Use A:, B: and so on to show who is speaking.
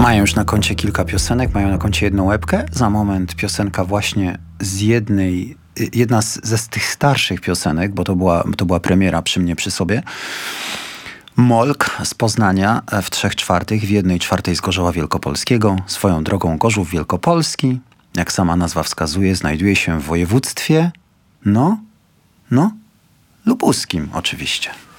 A: Mają już na koncie kilka piosenek, mają na koncie jedną epkę. Za moment piosenka właśnie jedna z tych starszych piosenek, bo to była premiera przy mnie przy sobie. Molk z Poznania w 3/4, w 1/4 z Gorzowa Wielkopolskiego. Swoją drogą Gorzów Wielkopolski, jak sama nazwa wskazuje, znajduje się w województwie, lubuskim oczywiście.